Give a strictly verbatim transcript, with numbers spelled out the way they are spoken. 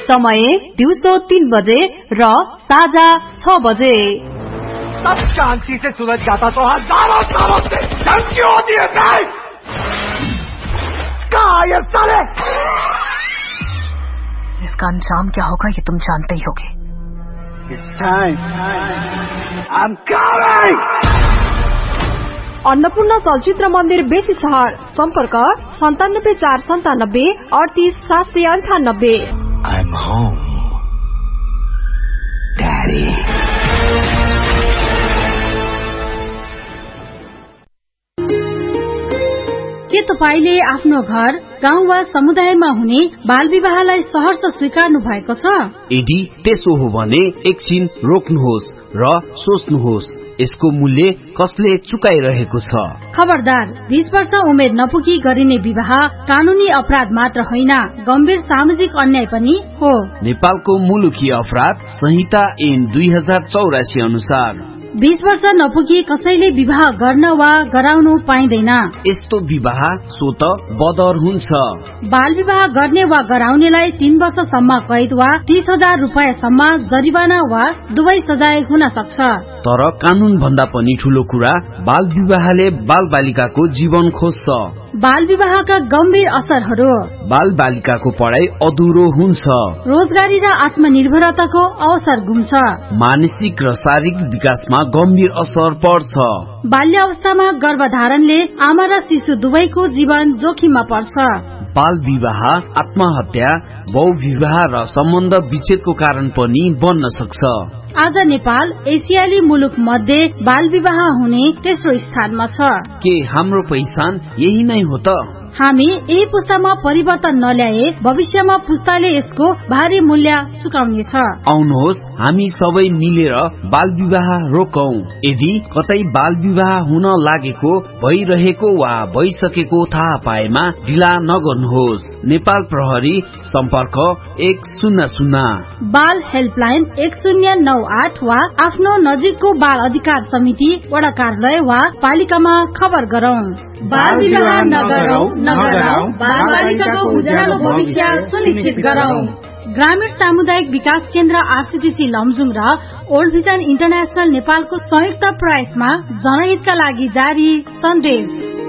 समय दिउँसो तीन बजे र साँझ छ बजे। सब शांति से सुलझ जाता तो हजारों सालों से जंग क्यों होती है भाई? कहाँ ये साले? इसका अंजाम क्या होगा ये तुम जानते ही होगे। It's time. I'm coming. Annapurna चलचित्र मन्दिर बेसी सहर सम्पर्क सन्तानब्बे चार सन्तानब्बे अडतीस सात सय अन्ठानब्बे। I'm home, Daddy. के तपाईले आफ्नो घर गाउँ वा समुदायमा हुने बाल विवाहलाई सहर्ष स्वीकार्नु भएको छ? यदि त्यसो हो भने एकछिन रोक्नुहोस् र सोच्नुहोस्, यसको मूल्य कसले चुकाइरहेको छ? खबरदार, बीस वर्ष उमेर नपुगी गरिने विवाह कानूनी अपराध मात्र होइन, गम्भीर सामाजिक अन्याय पनि हो। नेपालको मुलुकी अपराध संहिता ऐन दुई हजार चौरासी अनुसार बीस वर्ष नपुगी कसैले विवाह गर्न वा गराउनु पाइँदैन। यस्तो विवाह स्वत बदर हुन्छ। बाल विवाह गर्ने वा गराउनेलाई तीन वर्षसम्म कैद वा तीस हजार रुपियाँसम्म जरिवाना वा दुवै सजाय हुन सक्छ। तर कानून भन्दा पनि ठूलो कुरा बाल विवाहले बाल बालिकाको जीवन खोज्छ। बाल विवाहका गम्भीर असरहरू: बाल बालिकाको पढाइ अधुरो हुन्छ, रोजगारी र आत्मनिर्भरताको अवसर गुम्छ, मानसिक र शारीरिक विकासमा गम्भीर असर पर्छ, बाल्य अवस्थामा गर्भधारणले आमा र शिशु दुवैको जीवन जोखिममा पर्छ। बाल विवाह आत्महत्या, बहुविवाह र सम्बन्ध विच्छेदको कारण पनि बन्न सक्छ। आज नेपाल एसियाली मुलुक मध्ये बाल विवाह हुने तेस्रो स्थानमा छ। के हाम्रो पहिचान यही नै हो त? हामी यही पुस्तामा परिवर्तन नल्याए भविष्यमा पुस्ताले यसको भारी मूल्य चुकाउनेछ। आउनुहोस् हामी सबै मिलेर बाल विवाह रोकौं। यदि कतै बाल विवाह हुन लागेको, भइरहेको वा भइसकेको थाहा पाएमा ढिला नगर्नुहोस्। नेपाल प्रहरी सम्पर्क एक शून्य शून्य, बाल हेल्पलाइन एक शून्य नौ आठ वा आफ्नो नजिकको बाल अधिकार समिति वडा कार्यालय वा पालिकामा खबर गरौं। बाल विवाह नगरौं, नगरौं, बाल बालिकाको उज्यालो भविष्य सुनिश्चित गरौं। ग्रामीण सामुदायिक विकास केन्द्र आरसीटीसी लमजुङ र ओल्ड भिजन इन्टरनेशनल नेपालको संयुक्त प्रयासमा जनहितका लागि जारी सन्देश।